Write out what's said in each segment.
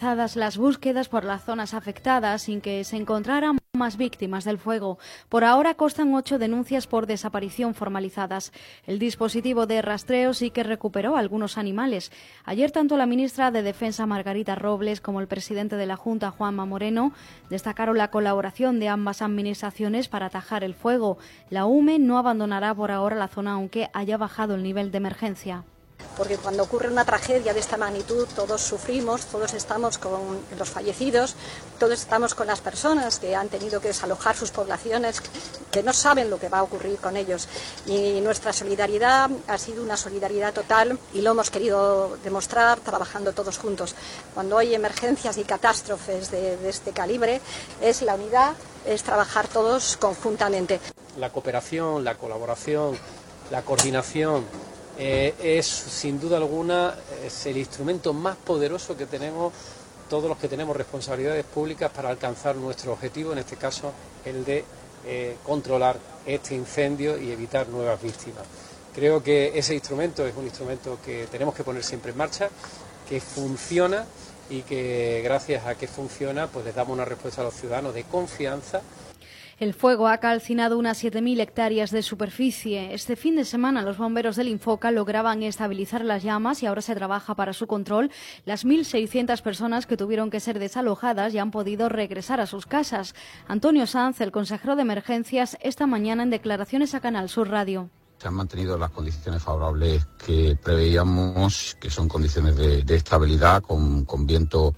avanzadas las búsquedas por las zonas afectadas sin que se encontraran más víctimas del fuego. Por ahora constan 8 denuncias por desaparición formalizadas. El dispositivo de rastreo sí que recuperó algunos animales. Ayer tanto la ministra de Defensa Margarita Robles como el presidente de la Junta Juanma Moreno destacaron la colaboración de ambas administraciones para atajar el fuego. La UME no abandonará por ahora la zona aunque haya bajado el nivel de emergencia. Porque cuando ocurre una tragedia de esta magnitud todos sufrimos, todos estamos con los fallecidos, todos estamos con las personas que han tenido que desalojar sus poblaciones, que no saben lo que va a ocurrir con ellos. Y nuestra solidaridad ha sido una solidaridad total y lo hemos querido demostrar trabajando todos juntos. Cuando hay emergencias y catástrofes de este calibre, es la unidad, es trabajar todos conjuntamente. La cooperación, la colaboración, la coordinación es sin duda alguna el instrumento más poderoso que tenemos todos los que tenemos responsabilidades públicas para alcanzar nuestro objetivo, en este caso el de controlar este incendio y evitar nuevas víctimas. Creo que ese instrumento es un instrumento que tenemos que poner siempre en marcha, que funciona y que gracias a que funciona pues les damos una respuesta a los ciudadanos de confianza. El fuego ha calcinado unas 7.000 hectáreas de superficie. Este fin de semana los bomberos del Infoca lograban estabilizar las llamas y ahora se trabaja para su control. Las 1.600 personas que tuvieron que ser desalojadas ya han podido regresar a sus casas. Antonio Sanz, el consejero de Emergencias, esta mañana en declaraciones a Canal Sur Radio. Se han mantenido las condiciones favorables que preveíamos, que son condiciones de estabilidad con viento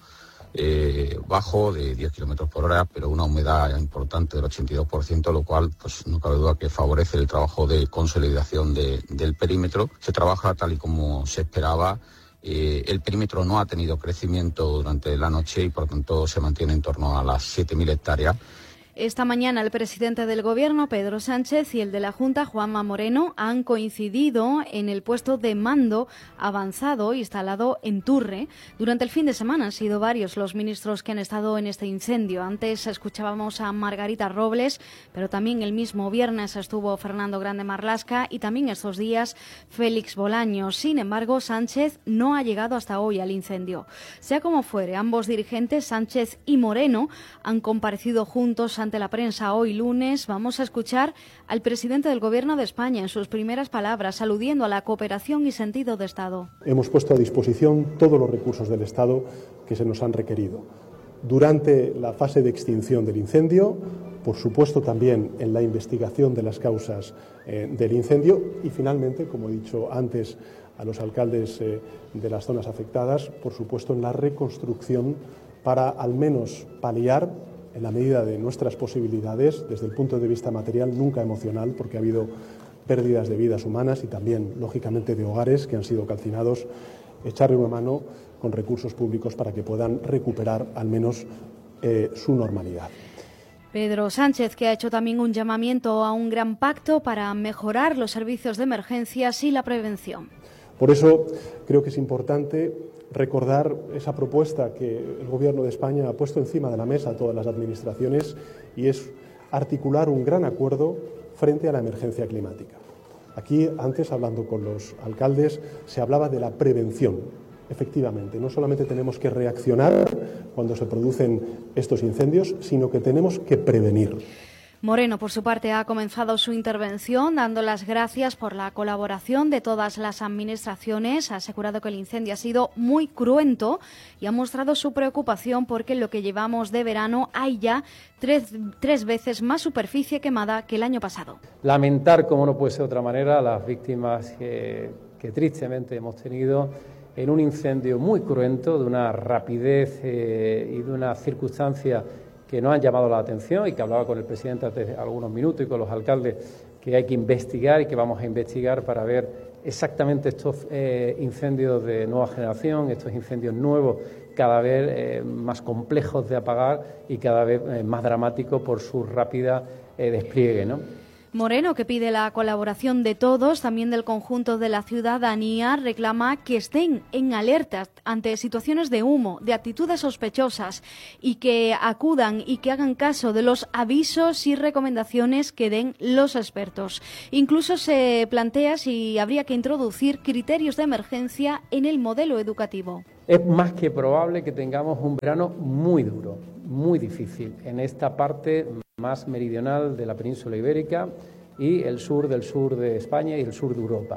bajo de 10 kilómetros por hora, pero una humedad importante del 82%, lo cual pues no cabe duda que favorece el trabajo de consolidación del perímetro. Se trabaja tal y como se esperaba. El perímetro no ha tenido crecimiento durante la noche y por tanto se mantiene en torno a las 7.000 hectáreas. Esta mañana el presidente del Gobierno, Pedro Sánchez, y el de la Junta, Juanma Moreno, han coincidido en el puesto de mando avanzado instalado en Turre. Durante el fin de semana han sido varios los ministros que han estado en este incendio. Antes escuchábamos a Margarita Robles, pero también el mismo viernes estuvo Fernando Grande Marlaska y también estos días Félix Bolaños. Sin embargo, Sánchez no ha llegado hasta hoy al incendio. Sea como fuere, ambos dirigentes, Sánchez y Moreno, han comparecido juntos ante la prensa hoy lunes. Vamos a escuchar al presidente del Gobierno de España en sus primeras palabras, aludiendo a la cooperación y sentido de Estado. Hemos puesto a disposición todos los recursos del Estado que se nos han requerido. Durante la fase de extinción del incendio, por supuesto también en la investigación de las causas del incendio y finalmente, como he dicho antes a los alcaldes de las zonas afectadas, por supuesto en la reconstrucción para al menos paliar en la medida de nuestras posibilidades, desde el punto de vista material, nunca emocional, porque ha habido pérdidas de vidas humanas y también, lógicamente, de hogares que han sido calcinados, echarle una mano con recursos públicos para que puedan recuperar al menos su normalidad. Pedro Sánchez, que ha hecho también un llamamiento a un gran pacto para mejorar los servicios de emergencias y la prevención. Por eso creo que es importante recordar esa propuesta que el Gobierno de España ha puesto encima de la mesa a todas las administraciones y es articular un gran acuerdo frente a la emergencia climática. Aquí, antes, hablando con los alcaldes, se hablaba de la prevención. Efectivamente, no solamente tenemos que reaccionar cuando se producen estos incendios, sino que tenemos que prevenir. Moreno, por su parte, ha comenzado su intervención dando las gracias por la colaboración de todas las administraciones. Ha asegurado que el incendio ha sido muy cruento y ha mostrado su preocupación porque en lo que llevamos de verano hay ya tres veces más superficie quemada que el año pasado. Lamentar, como no puede ser de otra manera, las víctimas que tristemente hemos tenido en un incendio muy cruento, de una rapidez y de una circunstancia que nos han llamado la atención y que hablaba con el presidente hace algunos minutos y con los alcaldes, que hay que investigar y que vamos a investigar para ver exactamente estos incendios de nueva generación, estos incendios nuevos, cada vez más complejos de apagar y cada vez más dramáticos por su rápida despliegue, ¿no? Moreno, que pide la colaboración de todos, también del conjunto de la ciudadanía, reclama que estén en alerta ante situaciones de humo, de actitudes sospechosas y que acudan y que hagan caso de los avisos y recomendaciones que den los expertos. Incluso se plantea si habría que introducir criterios de emergencia en el modelo educativo. Es más que probable que tengamos un verano muy duro, muy difícil, en esta parte más meridional de la península ibérica y el sur de España y el sur de Europa.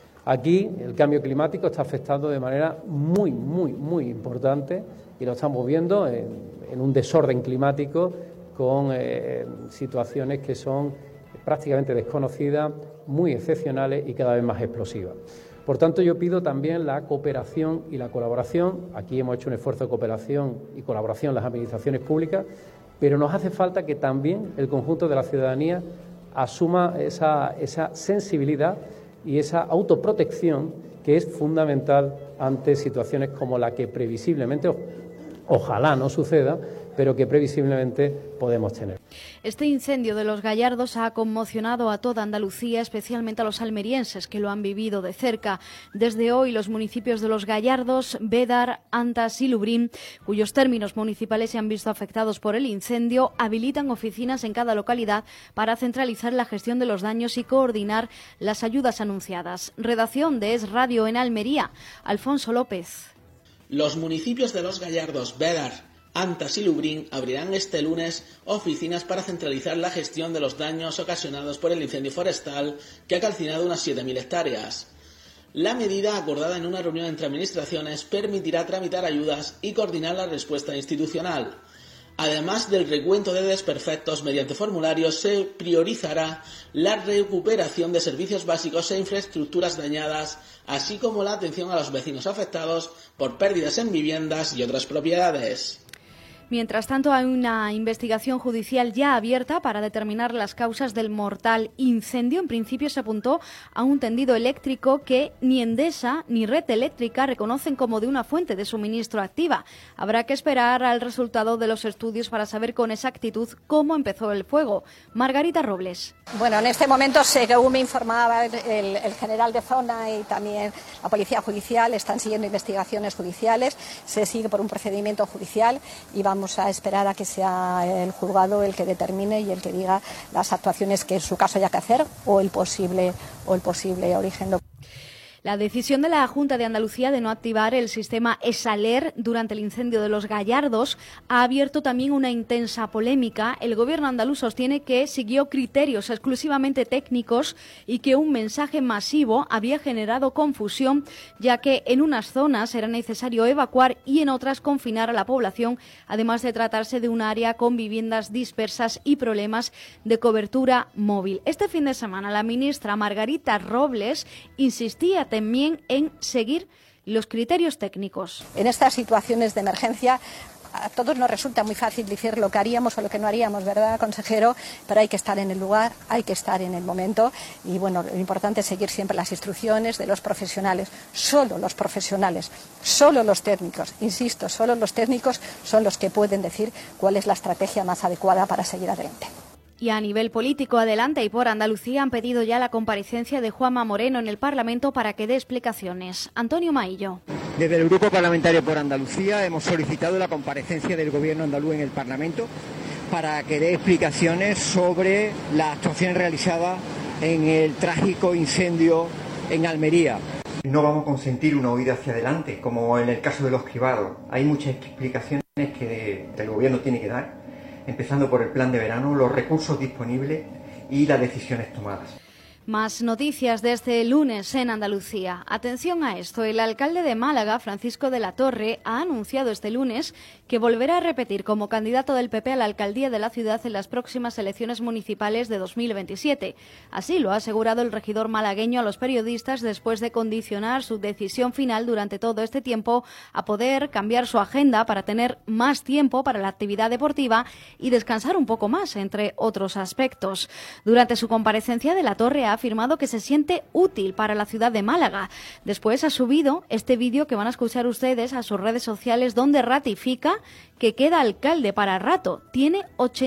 Aquí el cambio climático está afectando de manera muy importante y lo estamos viendo en un desorden climático con situaciones que son prácticamente desconocidas, muy excepcionales y cada vez más explosivas. Por tanto, yo pido también la cooperación y la colaboración. Aquí hemos hecho un esfuerzo de cooperación y colaboración las administraciones públicas, pero nos hace falta que también el conjunto de la ciudadanía asuma esa sensibilidad y esa autoprotección que es fundamental ante situaciones como la que previsiblemente, ojalá no suceda, pero que previsiblemente podemos tener. Este incendio de Los Gallardos ha conmocionado a toda Andalucía, especialmente a los almerienses que lo han vivido de cerca. Desde hoy, los municipios de Los Gallardos, Bédar, Antas y Lubrín, cuyos términos municipales se han visto afectados por el incendio, habilitan oficinas en cada localidad para centralizar la gestión de los daños y coordinar las ayudas anunciadas. Redacción de Es Radio en Almería, Alfonso López. Los municipios de Los Gallardos, Bédar, Antas y Lubrín abrirán este lunes oficinas para centralizar la gestión de los daños ocasionados por el incendio forestal que ha calcinado unas 7.000 hectáreas. La medida, acordada en una reunión entre administraciones, permitirá tramitar ayudas y coordinar la respuesta institucional. Además del recuento de desperfectos mediante formularios, se priorizará la recuperación de servicios básicos e infraestructuras dañadas, así como la atención a los vecinos afectados por pérdidas en viviendas y otras propiedades. Mientras tanto, hay una investigación judicial ya abierta para determinar las causas del mortal incendio. En principio se apuntó a un tendido eléctrico que ni Endesa ni Red Eléctrica reconocen como de una fuente de suministro activa. Habrá que esperar al resultado de los estudios para saber con exactitud cómo empezó el fuego. Margarita Robles. Bueno, en este momento, según me informaba el general de zona y también la Policía Judicial, están siguiendo investigaciones judiciales, se sigue por un procedimiento judicial y vamos a esperar a que sea el juzgado el que determine y el que diga las actuaciones que en su caso haya que hacer o el posible origen. La decisión de la Junta de Andalucía de no activar el sistema ESALER durante el incendio de Los Gallardos ha abierto también una intensa polémica. El gobierno andaluz sostiene que siguió criterios exclusivamente técnicos y que un mensaje masivo había generado confusión, ya que en unas zonas era necesario evacuar y en otras confinar a la población, además de tratarse de un área con viviendas dispersas y problemas de cobertura móvil. Este fin de semana la ministra Margarita Robles insistía también en seguir los criterios técnicos. En estas situaciones de emergencia a todos nos resulta muy fácil decir lo que haríamos o lo que no haríamos, ¿verdad, consejero? Pero hay que estar en el lugar, hay que estar en el momento y bueno, lo importante es seguir siempre las instrucciones de los profesionales, solo los profesionales, solo los técnicos, insisto, solo los técnicos son los que pueden decir cuál es la estrategia más adecuada para seguir adelante. Y a nivel político, Adelante y por Andalucía han pedido ya la comparecencia de Juanma Moreno en el Parlamento para que dé explicaciones. Antonio Maillo. Desde el Grupo Parlamentario por Andalucía hemos solicitado la comparecencia del Gobierno andaluz en el Parlamento para que dé explicaciones sobre las actuaciones realizadas en el trágico incendio en Almería. No vamos a consentir una huida hacia adelante, como en el caso de los cribados. Hay muchas explicaciones que el Gobierno tiene que dar, empezando por el plan de verano, los recursos disponibles y las decisiones tomadas. Más noticias de este lunes en Andalucía. Atención a esto, el alcalde de Málaga, Francisco de la Torre, ha anunciado este lunes que volverá a repetir como candidato del PP a la alcaldía de la ciudad en las próximas elecciones municipales de 2027. Así lo ha asegurado el regidor malagueño a los periodistas después de condicionar su decisión final durante todo este tiempo a poder cambiar su agenda para tener más tiempo para la actividad deportiva y descansar un poco más, entre otros aspectos. Durante su comparecencia, de la Torre ha afirmado que se siente útil para la ciudad de Málaga. Después ha subido este vídeo que van a escuchar ustedes a sus redes sociales donde ratifica que queda alcalde para rato. Tiene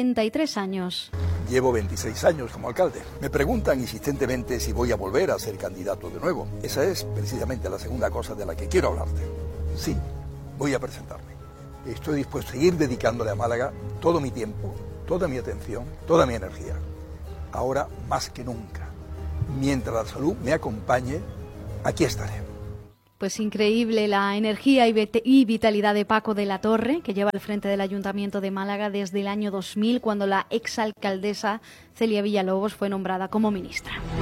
83 años. Llevo 26 años como alcalde. Me preguntan insistentemente si voy a volver a ser candidato de nuevo. Esa es precisamente la segunda cosa de la que quiero hablarte. Sí, voy a presentarme. Estoy dispuesto a seguir dedicándole a Málaga todo mi tiempo, toda mi atención, toda mi energía. Ahora más que nunca. Mientras la salud me acompañe, aquí estaré. Pues increíble la energía y vitalidad de Paco de la Torre, que lleva al frente del Ayuntamiento de Málaga desde el año 2000, cuando la exalcaldesa Celia Villalobos fue nombrada como ministra.